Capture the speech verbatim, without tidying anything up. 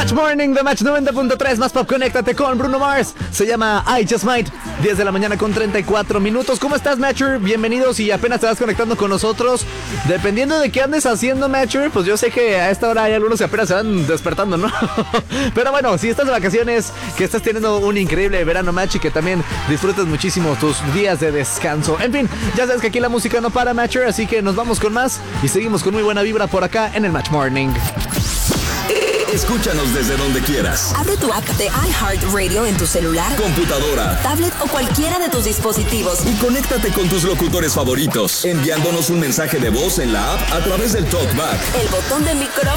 Match Morning de Match noventa punto tres, más pop, conéctate con Bruno Mars. Se llama I Just Might, diez de la mañana con treinta y cuatro minutos. ¿Cómo estás, Matcher? Bienvenidos. Y apenas te vas conectando con nosotros, dependiendo de qué andes haciendo, Matcher, pues yo sé que a esta hora hay algunos que apenas se van despertando, ¿no? Pero bueno, si estás de vacaciones, que estás teniendo un increíble verano, Match, y que también disfrutes muchísimo tus días de descanso. En fin, ya sabes que aquí la música no para, Matcher, así que nos vamos con más y seguimos con muy buena vibra por acá en el Match Morning. Escúchanos desde donde quieras. Abre tu app de iHeartRadio en tu celular, computadora, tablet o cualquiera de tus dispositivos. Y conéctate con tus locutores favoritos, enviándonos un mensaje de voz en la app a través del TalkBack. El botón de micrófono